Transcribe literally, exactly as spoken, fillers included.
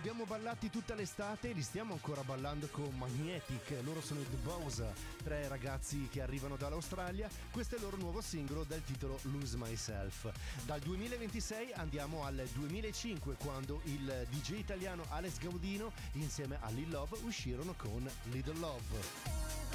abbiamo ballati tutta l'estate e li stiamo ancora ballando con Magnetic. Loro sono i The Bows, tre ragazzi che arrivano dall'Australia. Questo è il loro nuovo singolo dal titolo Lose Myself. Dal duemilaventisei andiamo al duemilacinque, quando il D J italiano Alex Gaudino insieme a Lil Love uscirono con Little Love.